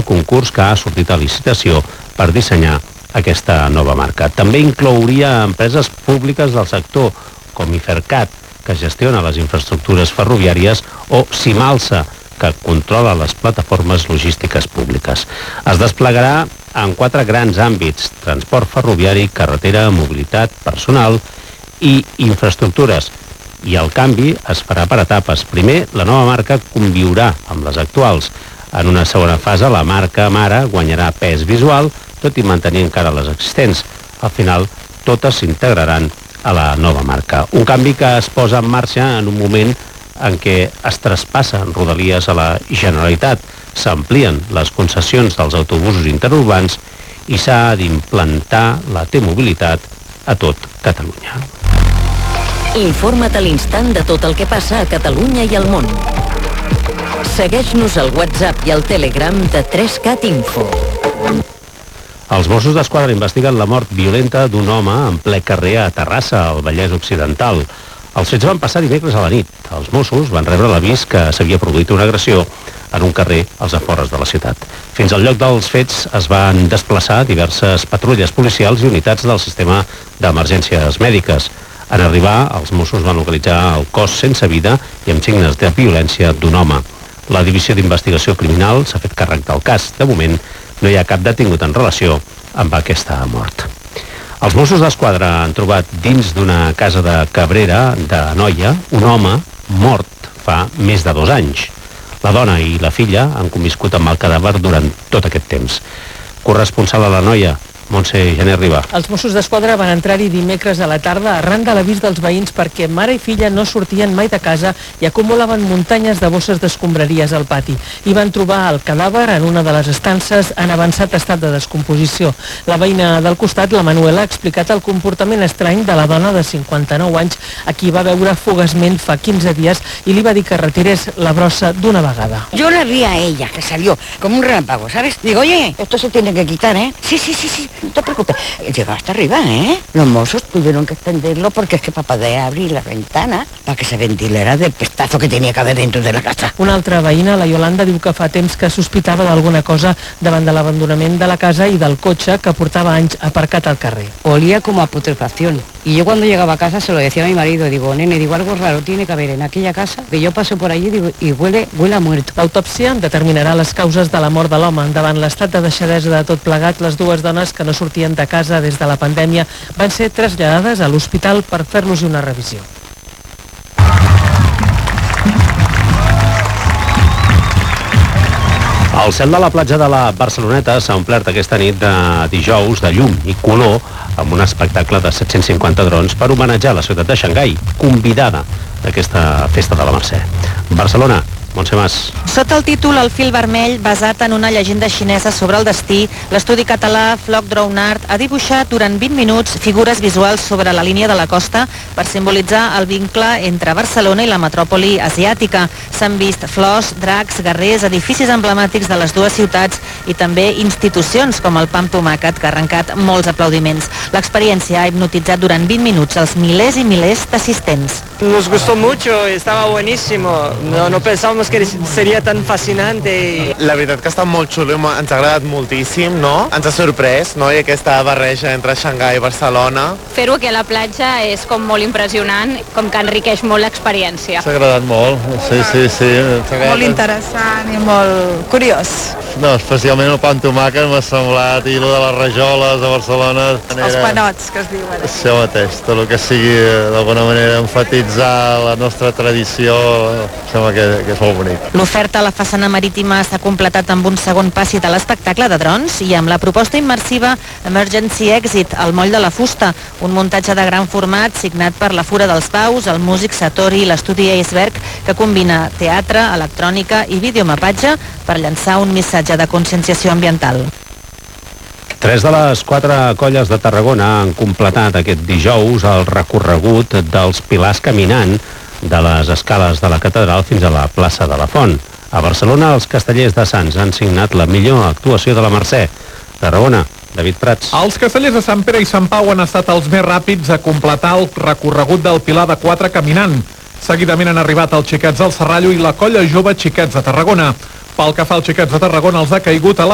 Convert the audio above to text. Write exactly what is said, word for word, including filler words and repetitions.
concurs que ha sortit a licitació per dissenyar aquesta nova marca. També inclouria empreses públiques del sector, com Ifercat, que gestiona les infraestructures ferroviàries, o Simalsa, que controla les plataformes logístiques públiques. Es desplegarà en quatre grans àmbits: transport ferroviari, carretera, mobilitat personal i infraestructures. I el canvi es farà per etapes. Primer, la nova marca conviurà amb les actuals. En una segona fase, la marca mare guanyarà pes visual, tot i mantenir encara les existents. Al final, totes s'integraran a la nova marca. Un canvi que es posa en marxa en un moment en què es traspassen rodalies a la Generalitat, s'amplien les concessions dels autobusos interurbans i s'ha d'implantar la T-mobilitat a tot Catalunya. Informa't a l'instant de tot el que passa a Catalunya i al món. Segueix-nos al WhatsApp i al Telegram de tres cat Info. Els Mossos d'Esquadra investiguen la mort violenta d'un home en ple carrer a Terrassa, al Vallès Occidental. Els fets van passar dimecres a la nit. Els Mossos van rebre l'avís que s'havia produït una agressió en un carrer als afores de la ciutat. Fins al lloc dels fets es van desplaçar diverses patrulles policials i unitats del sistema d'emergències mèdiques. En arribar, els Mossos van localitzar el cos sense vida i amb signes de violència d'un home. La Divisió d'Investigació Criminal s'ha fet càrrec del cas. De moment, no hi ha cap detingut en relació amb aquesta mort. Els Mossos d'Esquadra han trobat dins d'una casa de Cabrera, de Noia, un home mort fa més de dos anys. La dona i la filla han conviscut amb el cadàver durant tot aquest temps. Corresponsal a la Noia, Montse Gené Riba. Els Mossos d'Esquadra van entrar-hi dimecres a la tarda arran de l'avís dels veïns perquè mare i filla no sortien mai de casa i acumulaven muntanyes de bosses d'escombraries al pati. I van trobar el cadàver en una de les estances en avançat estat de descomposició. La veïna del costat, la Manuela, ha explicat el comportament estrany de la dona de cinquanta-nou anys a qui va veure fugaçment fa quinze dies i li va dir que retirés la brossa d'una vegada. Yo la vi a ella, que salió como un relámpago, ¿sabes? Digo, oye, esto se tiene que quitar, ¿eh? Sí, sí, sí, sí. No te preocupes. Llegó hasta arriba, ¿eh? Los mozos tuvieron que extenderlo porque es que para poder abrir la ventana para que se ventilara del pestazo que tenía que haber dentro de la casa. Una altra veïna, la Yolanda, diu que fa temps que sospitava d'alguna cosa davant de l'abandonament de la casa i del cotxe que portava anys aparcat al carrer. Olía como a putrefacción. Y yo cuando llegaba a casa se lo decía a mi marido, digo, nene, digo, algo raro tiene que haber en aquella casa, que yo paso por allí digo, y huele, huele a muerto. L'autòpsia determinarà les causes de la mort de l'home. Davant l'estat de deixadesa de tot plegat, les dues dones que no sortien de casa des de la pandèmia van ser traslladades a l'hospital per fer-los una revisió. El cel de la platja de la Barceloneta s'ha omplert aquesta nit de dijous de llum i color amb un espectacle de set-cents cinquanta drons per homenatjar la ciutat de Xangai, convidada d'aquesta festa de la Mercè. Barcelona, Montse Mas. Sota el títol El fil vermell, basat en una llegenda xinesa sobre el destí, l'estudi català Flock Drone Art ha dibuixat durant vint minuts figures visuals sobre la línia de la costa per simbolitzar el vincle entre Barcelona i la metròpoli asiàtica. S'han vist flors, dracs, guerrers, edificis emblemàtics de les dues ciutats i també institucions com el Pam Tomàquet, que ha arrencat molts aplaudiments. L'experiència ha hipnotitzat durant vint minuts els milers i milers d'assistents. Nos gustó mucho, estaba buenísimo. No, no pensábamos que seria tan fascinante. La veritat que està molt xulo, ens ha agradat moltíssim, no? Ens ha sorprès, no? I aquesta barreja entre Xangai i Barcelona. Fer-ho aquí a la platja és com molt impressionant, com que enriqueix molt l'experiència. S'ha agradat molt, sí, sí, sí. Molt interessant i molt curiós. No, especialment el pa amb tomàquet m'ha semblat, i lo de les rajoles a Barcelona. Els panots, que es diuen. Això mateix, tot el que sigui d'alguna manera enfatitzar la nostra tradició, sembla que, que és molt bonic. L'oferta a la façana marítima s'ha completat amb un segon passi de l'espectacle de drons i amb la proposta immersiva Emergency Exit, al moll de la fusta, un muntatge de gran format signat per la Fura dels Paus, el músic Satori i l'estudi Iceberg, que combina teatre, electrònica i videomapatge per llançar un missatge de conscienciació ambiental. Tres de les quatre colles de Tarragona han completat aquest dijous el recorregut dels pilars caminant de les escales de la catedral fins a la plaça de la Font. A Barcelona, els castellers de Sants han signat la millor actuació de la Mercè. Tarragona, David Prats. Els castellers de Sant Pere i Sant Pau han estat els més ràpids a completar el recorregut del pilar de quatre caminant. Seguidament han arribat els Xiquets del Serrallo i la colla jove Xiquets de Tarragona. Pel que fa als Xiquets de Tarragona, els ha caigut a la